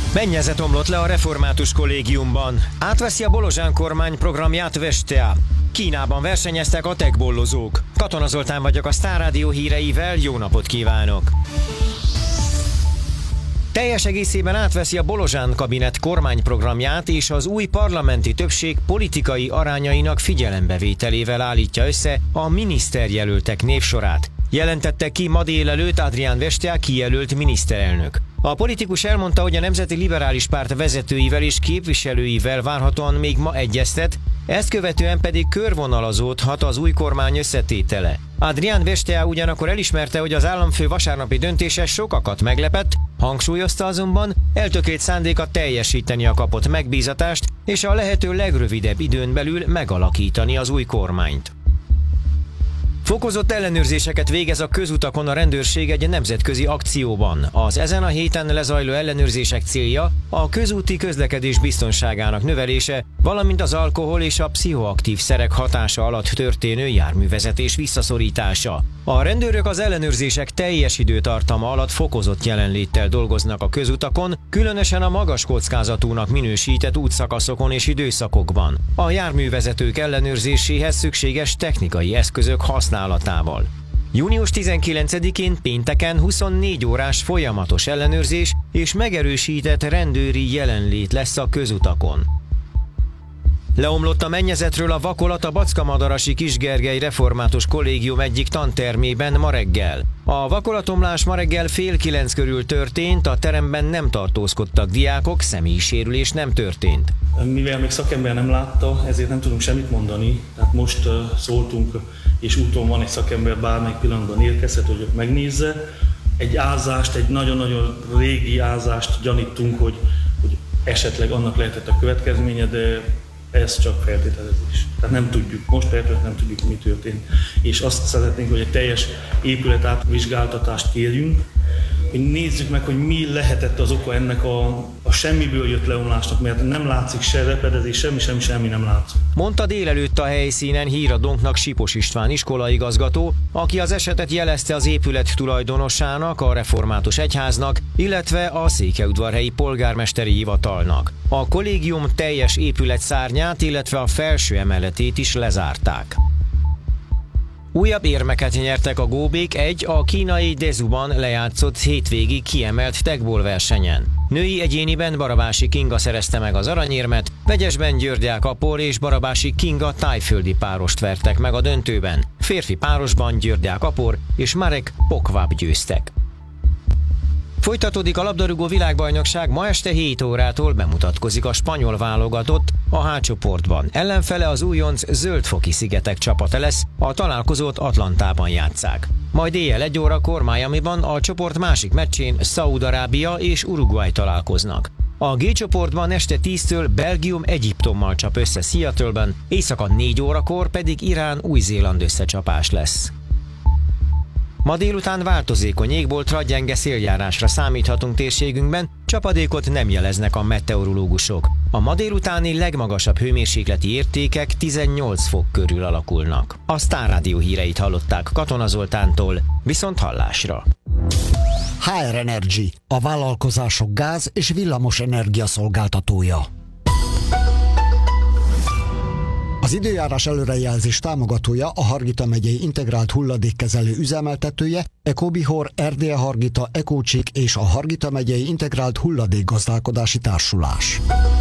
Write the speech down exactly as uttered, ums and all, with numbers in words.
Mennyezet omlott le a református kollégiumban. Átveszi a Bolozsán kormány programját Vestea. Kínában versenyeztek a techbollozók. Katona Zoltán vagyok a Sztár Rádió híreivel, jó napot kívánok! Teljes egészében átveszi a Bolozsán kabinet kormányprogramját, és az új parlamenti többség politikai arányainak figyelembevételével állítja össze a miniszterjelöltek névsorát. Jelentette ki ma délelőtt Adrián Vestea kijelölt miniszterelnök. A politikus elmondta, hogy a Nemzeti Liberális Párt vezetőivel és képviselőivel várhatóan még ma egyeztet, ezt követően pedig körvonalazódhat az új kormány összetétele. Adrián Vestea ugyanakkor elismerte, hogy az államfő vasárnapi döntése sokakat meglepett, hangsúlyozta azonban, eltökélt szándéka teljesíteni a kapott megbízatást és a lehető legrövidebb időn belül megalakítani az új kormányt. Fokozott ellenőrzéseket végez a közutakon a rendőrség egy nemzetközi akcióban. Az ezen a héten lezajló ellenőrzések célja a közúti közlekedés biztonságának növelése, valamint az alkohol és a pszichoaktív szerek hatása alatt történő járművezetés visszaszorítása. A rendőrök az ellenőrzések teljes időtartama alatt fokozott jelenléttel dolgoznak a közutakon, különösen a magas kockázatúnak minősített útszakaszokon és időszakokban. A járművezetők ellenőrzéséhez szükséges technikai eszközök használatával. június tizenkilencedikén pénteken huszonnégy órás folyamatos ellenőrzés és megerősített rendőri jelenlét lesz a közutakon. Leomlott a mennyezetről a vakolat a Bacska-Madarasi Kisgergely Református Kollégium egyik tantermében ma reggel. A vakolatomlás ma reggel fél kilenc körül történt, a teremben nem tartózkodtak diákok, személyi sérülés nem történt. Mivel még szakember nem látta, ezért nem tudunk semmit mondani. Tehát most uh, szóltunk, és úton van egy szakember, bármelyik pillanatban érkezhet, hogy megnézze. Egy ázást, egy nagyon-nagyon régi ázást gyanítunk, hogy, hogy esetleg annak lehetett a következménye, de ez csak feltételezés. Tehát nem tudjuk, most persze nem tudjuk, mi történt. És azt szeretnénk, hogy egy teljes épület átvizsgáltatást kérjünk, hogy nézzük meg, hogy mi lehetett az oka ennek a, a semmiből jött leomlásnak, mert nem látszik se repedezés, semmi, semmi, semmi nem látszik. Mondta délelőtt a helyszínen híradónknak Sipos István iskolaigazgató, aki az esetet jelezte az épület tulajdonosának, a Református Egyháznak, illetve a Székelyudvarhelyi polgármesteri hivatalnak. A kollégium teljes épületszárnyát, illetve a felső emeletét is lezárták. Újabb érmeket nyertek a góbék egy a kínai Dezuban lejátszott hétvégi kiemelt techball versenyen. Női egyéniben Barabási Kinga szerezte meg az aranyérmet, vegyesben Györgyák Apor és Barabási Kinga tájföldi párost vertek meg a döntőben. Férfi párosban Györgyák Apor és Marek Pokváb győztek. Folytatódik a labdarúgó világbajnokság, ma este hét órától bemutatkozik a spanyol válogatott a H csoportban. Ellenfele az újonc Zöld-foki szigetek csapata lesz, a találkozót Atlantában játsszák. Majd éjjel egy órakor Miamiban a csoport másik meccsén Szaúd-Arábia és Uruguay találkoznak. A G csoportban este tíztől Belgium Egyiptommal csap össze Seattle-ben, éjszaka négy órakor pedig Irán Új-Zéland összecsapás lesz. Ma délután változékony égboltra, gyenge széljárásra számíthatunk térségünkben, csapadékot nem jeleznek a meteorológusok. A ma délutáni legmagasabb hőmérsékleti értékek tizennyolc fok körül alakulnak. A Sztár Rádió híreit hallották Katona Zoltántól, viszont hallásra. há er Energy, a vállalkozások gáz- és villamos energia szolgáltatója. Az időjárás előrejelzés támogatója, a Hargita megyei integrált hulladékkezelő üzemeltetője, Ecobihor, Erdélye Hargita, Ecócsik és a Hargita megyei integrált hulladékgazdálkodási társulás.